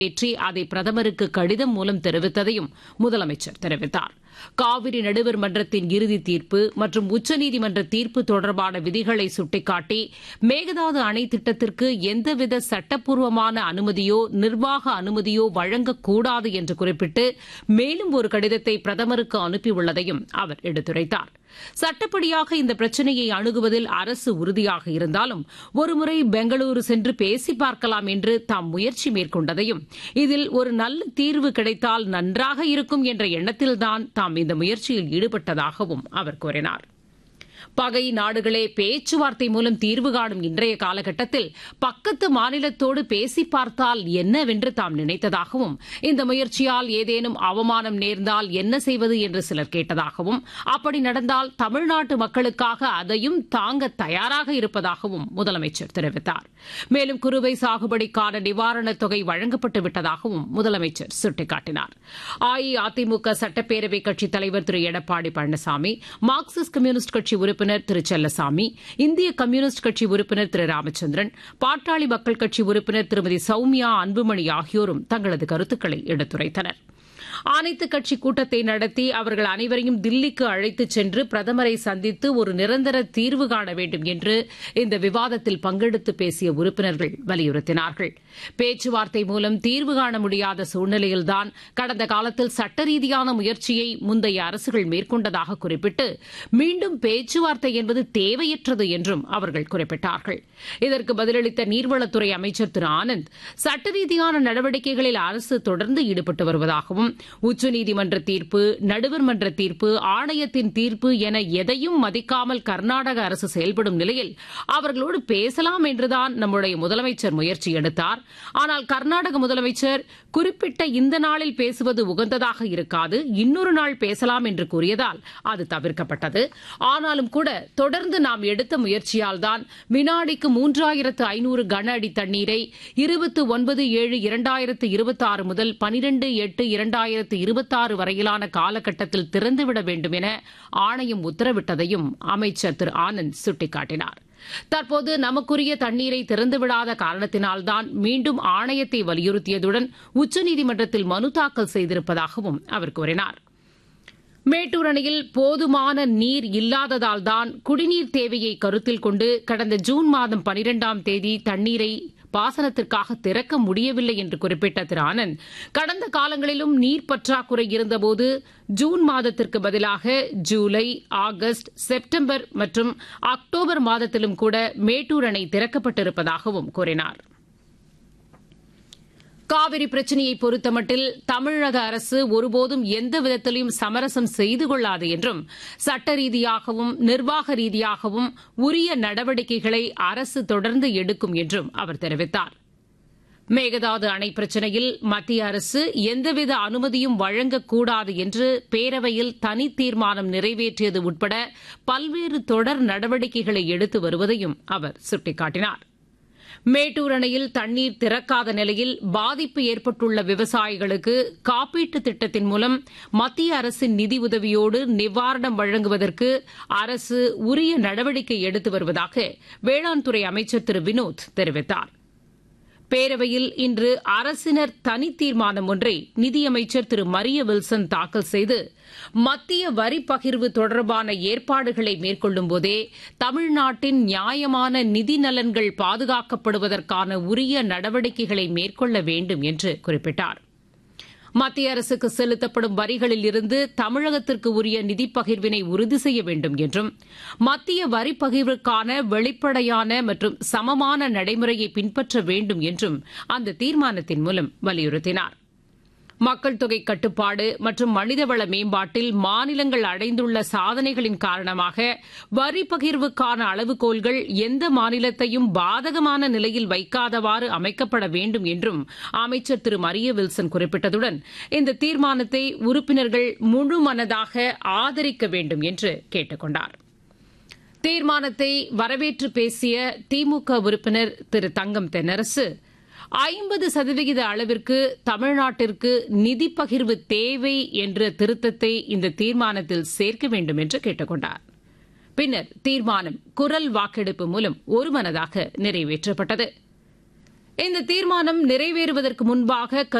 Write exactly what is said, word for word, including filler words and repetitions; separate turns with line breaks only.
ஏற்றி அதை பிரதமருக்கு கடிதம் மூலம் தெரிவித்ததையும் முதலமைச்சர் தெரிவித்தார். காவிரி நடுவர் மன்றத்தின் இறுதி தீர்ப்பு மற்றும் உச்சநீதிமன்ற தீர்ப்பு தொடர்பான விதிகளை சுட்டிக்காட்டி மேகதாது அணை திட்டத்திற்கு எந்தவித சட்டப்பூர்வமான அனுமதியோ நிர்வாக அனுமதியோ வழங்கக்கூடாது என்று குறிப்பிட்டு மேலும் ஒரு கடிதத்தை பிரதமருக்கு அனுப்பியுள்ளதையும் அவர் எடுத்துரைத்தார். சட்டப்படியாக இந்த பிரச்சினையை அணுகுவதில் அரசு உறுதியாக இருந்தாலும் ஒருமுறை பெங்களூரு சென்று பேசி பார்க்கலாம் என்று தாம் முயற்சி மேற்கொண்டதையும் இதில் ஒரு நல்ல தீர்வு கிடைத்தால் நன்றாக இருக்கும் என்ற எண்ணத்தில்தான் தாம் இந்த முயற்சியில் ஈடுபட்டதாகவும் அவர் கூறினார். பகை நாடுகளே பேச்சுவார்த்தை மூலம் தீர்வு காணும் இன்றைய காலகட்டத்தில் பக்கத்து மாநிலத்தோடு பேசி பார்த்தால் என்னவென்று தாம் நினைத்ததாகவும் இந்த முயற்சியால் ஏதேனும் அவமானம் நேர்ந்தால் என்ன செய்வது என்று சிலர் கேட்டதாகவும் அப்படி நடந்தால் தமிழ்நாட்டு மக்களுக்காக அதையும் தாங்க தயாராக இருப்பதாகவும் முதலமைச்சர் தெரிவித்தார். மேலும் குறுவை சாகுபடிக்கான நிவாரணத் தொகை வழங்கப்பட்டு விட்டதாகவும் முதலமைச்சர் சுட்டிக்காட்டினார். அஇஅதிமுக சட்டப்பேரவை கட்சித் தலைவர் திரு எடப்பாடி பழனிசாமி, மார்க்சிஸ்ட் கம்யூனிஸ்ட் கட்சி உறுப்பினர் திரு செல்லசாமி, இந்திய கம்யூனிஸ்ட் கட்சி உறுப்பினர் திரு ராமச்சந்திரன், பாட்டாளி மக்கள் கட்சி உறுப்பினர் திருமதி சௌமியா அன்புமணி ஆகியோரும் தங்களது கருத்துக்களை எடுத்துரைத்தனர். அனைத்துக் கட்சி கூட்டத்தை நடத்தி அவர்கள் அனைவரையும் தில்லிக்கு அழைத்துச் சென்று பிரதமரை சந்தித்து ஒரு நிரந்தர தீர்வு காண வேண்டும் என்று இந்த விவாதத்தில் பங்கெடுத்து பேசிய உறுப்பினர்கள் வலியுறுத்தினார்கள். பேச்சுவார்த்தை மூலம் தீர்வு காண முடியாத சூழ்நிலையில்தான் கடந்த காலத்தில் சட்ட ரீதியான முயற்சியை முந்தைய அரசுகள் மேற்கொண்டதாக குறிப்பிட்டு மீண்டும் பேச்சுவார்த்தை என்பது தேவையற்றது என்றும் அவர்கள் குறிப்பிட்டார்கள். இதற்கு பதிலளித்த நீர்வளத்துறை அமைச்சர் திரு ஆனந்த், சட்ட ரீதியான நடவடிக்கைகளில் அரசு தொடர்ந்து ஈடுபட்டு வருவதாகவும் உச்சநீதிமன்ற தீர்ப்பு, நடுவர் மன்ற தீர்ப்பு, ஆணையத்தின் தீர்ப்பு என எதையும் மதிக்காமல் கர்நாடக அரசு செயல்படும் நிலையில் அவர்களோடு பேசலாம் என்றுதான் நம்முடைய முதலமைச்சர் முயற்சி எடுத்தார். ஆனால் கர்நாடக முதலமைச்சர் குறிப்பிட்ட இந்த நாளில் பேசுவது உகந்ததாக இருக்காது, இன்னொரு நாள் பேசலாம் என்று கூறியதால் அது தவிர்க்கப்பட்டது. ஆனாலும் கூட தொடர்ந்து நாம் எடுத்த முயற்சியால் தான் வினாடிக்கு மூன்றாயிரத்து ஐநூறு கன அடி தண்ணீரை இருபத்தி ஒன்பது ஏழு இரண்டாயிரத்து இருபத்தி ஆறு முதல் பனிரெண்டு எட்டு இரண்டாயிரத்து இருபத்தாறு வரையிலான காலகட்டத்தில் திறந்துவிட வேண்டும் என ஆணையம் உத்தரவிட்டதையும் அமைச்சர் திரு ஆனந்த் சுட்டிக்காட்டினார். தற்போது நமக்குரிய தண்ணீரை திறந்துவிடாத காரணத்தினால்தான் மீண்டும் ஆணையத்தை வலியுறுத்தியதுடன் உச்சநீதிமன்றத்தில் மனு தாக்கல் செய்திருப்பதாகவும் அவர் கூறினார். மேட்டூர் அணையில் போதுமான நீர் இல்லாததால்தான் குடிநீர் தேவையை கருத்தில் கொண்டு கடந்த ஜூன் மாதம் பனிரெண்டாம் தேதி தண்ணீரை பாசனத்திற்காக திறக்க முடியவில்லை என்று குறிப்பிட்ட திரு ஆனந்த், கடந்த காலங்களிலும் நீர் பற்றாக்குறை இருந்தபோது ஜூன் மாதத்திற்கு பதிலாக ஜூலை, ஆகஸ்ட், செப்டம்பர் மற்றும் அக்டோபர் மாதத்திலும் கூட மேட்டூர் அணை திறக்கப்பட்டிருப்பதாகவும் கூறினார். காவிரி பிரச்சினையை பொறுத்தமட்டில் தமிழக அரசு ஒருபோதும் எந்த விதத்திலும் சமரசம் செய்து கொள்ளாது என்றும் சட்ட ரீதியாகவும் நிர்வாக ரீதியாகவும் உரிய நடவடிக்கைகளை அரசு தொடர்ந்து எடுக்கும் என்றும் அவர் தெரிவித்தார். மேகதாது அணை பிரச்சினையில் மத்திய அரசு எந்தவித அனுமதியும் வழங்கக்கூடாது என்று பேரவையில் தனி தீர்மானம் நிறைவேற்றியது உட்பட பல்வேறு தொடர் நடவடிக்கைகளை எடுத்து வருவதையும் அவர் சுட்டிக்காட்டினார். மேட்டூர் அணையில் தண்ணீர் திறக்காத நிலையில் பாதிப்பு ஏற்பட்டுள்ள விவசாயிகளுக்கு காப்பீட்டுத் திட்டத்தின் மூலம் மத்திய அரசின் நிதி உதவியோடு நிவாரணம் வழங்குவதற்கு அரசு உரிய நடவடிக்கை எடுத்து வருவதாக வேளாண் துறை அமைச்சர் திரு வினோத் தெரிவித்தார். பேரவையில் இன்று அரசினர் தனி தீர்மானம் ஒன்றை நிதியமைச்சர் திரு மரிய வில்சன் தாக்கல் செய்து மத்திய வரி பகிர்வு தொடர்பான ஏற்பாடுகளை மேற்கொள்ளும் போதே தமிழ்நாட்டின் நியாயமான நிதி நலன்கள் பாதுகாக்கப்படுவதற்கான உரிய நடவடிக்கைகளை மேற்கொள்ள வேண்டும் என்று குறிப்பிட்டார். மத்திய அரசுக்கு செலுத்தப்படும் வரிகளில் இருந்து தமிழகத்திற்கு உரிய நிதி பகிர்வினை உறுதி செய்ய வேண்டும் என்றும் மத்திய வரி பகிர்வுக்கான வெளிப்படையான மற்றும் சமமான நடைமுறையை பின்பற்ற வேண்டும் என்றும் அந்த தீர்மானத்தின் மூலம் வலியுறுத்தினார். மக்கள் தொகை கட்டுப்பாடு மற்றும் மனிதவள மேம்பாட்டில் மாநிலங்கள் அடைந்துள்ள சாதனைகளின் காரணமாக வரி பகிர்வுக்கான அளவுகோல்கள் எந்த மாநிலத்தையும் பாதகமான நிலையில் வைக்காதவாறு அமைக்கப்பட வேண்டும் என்றும் அமைச்சர் திரு மரிய வில்சன் குறிப்பிட்டதுடன் இந்த தீர்மானத்தை உறுப்பினர்கள் முழு மனதாக ஆதரிக்க வேண்டும் என்று கேட்டுக் கொண்டார். தீர்மானத்தை வரவேற்று பேசிய திமுக உறுப்பினர் திரு தங்கம் தென்னரசு, ஐம்பது சதவிகித அளவிற்கு தமிழ்நாட்டிற்கு நிதி பகிர்வு தேவை என்ற திருத்தத்தை இந்த தீர்மானத்தில் சேர்க்க வேண்டும் என்று கேட்டுக் கொண்டார். பின்னர் தீர்மானம் குரல் வாக்கெடுப்பு மூலம் ஒருமனதாக நிறைவேற்றப்பட்டது. இந்த தீர்மானம் நிறைவேறுவதற்கு முன்பாக